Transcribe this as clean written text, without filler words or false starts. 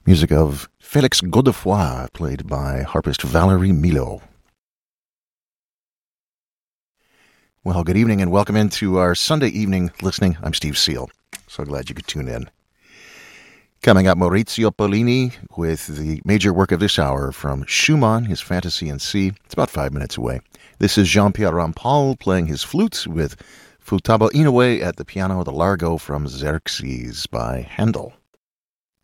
Music of Félix Godefroy, played by harpist Valerie Milo. Well, good evening and welcome into our Sunday evening listening. I'm Steve Seal. So glad you could tune in. Coming up, Maurizio Pollini with the major work of this hour from Schumann, his Fantasy in C. It's about 5 minutes away. This is Jean-Pierre Rampal playing his flute with Futaba Inoue at the piano, the Largo from Xerxes by Handel.